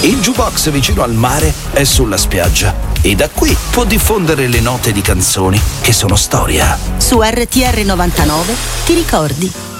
Il jukebox vicino al mare è sulla spiaggia e da qui può diffondere le note di canzoni che sono storia. Su RTR 99 ti ricordi.